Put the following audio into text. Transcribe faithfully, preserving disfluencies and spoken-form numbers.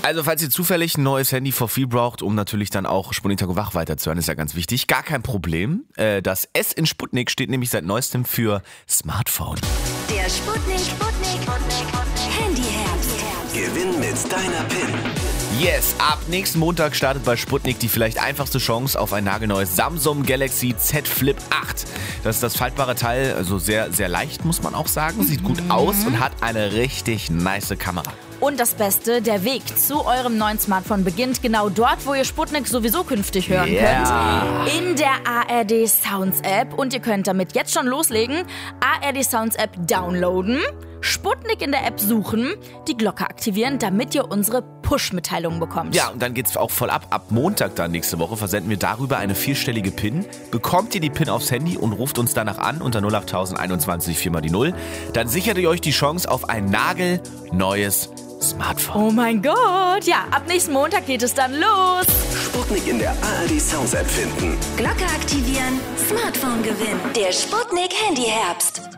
Also falls ihr zufällig ein neues Handy for free braucht, um natürlich dann auch Sputnik Tag und Wach weiterzuhören, ist ja ganz wichtig. Gar kein Problem. Das S in Sputnik steht nämlich seit neuestem für Smartphone. Der Sputnik, Sputnik, Handyherz. Gewinn mit deiner PIN. Yes, ab nächsten Montag startet bei Sputnik die vielleicht einfachste Chance auf ein nagelneues Samsung Galaxy Z Flip acht. Das ist das faltbare Teil, also sehr, sehr leicht, muss man auch sagen. Sieht gut aus und hat eine richtig nice Kamera. Und das Beste, der Weg zu eurem neuen Smartphone beginnt genau dort, wo ihr Sputnik sowieso künftig hören Yeah. könnt. In der A R D Sounds App. Und ihr könnt damit jetzt schon loslegen. A R D Sounds App downloaden, Sputnik in der App suchen, die Glocke aktivieren, damit ihr unsere Push-Mitteilungen bekommt. Ja, und dann geht's auch voll ab. Ab Montag dann nächste Woche versenden wir darüber eine vierstellige PIN. Bekommt ihr die PIN aufs Handy und ruft uns danach an unter null acht tausend einundzwanzig vier mal die null. Dann sichert ihr euch die Chance auf ein nagelneues Smartphone. Oh mein Gott, ja, ab nächsten Montag geht es dann los. Sputnik in der A R D Sounds App finden. Glocke aktivieren, Smartphone gewinnen. Der Sputnik Handyherbst.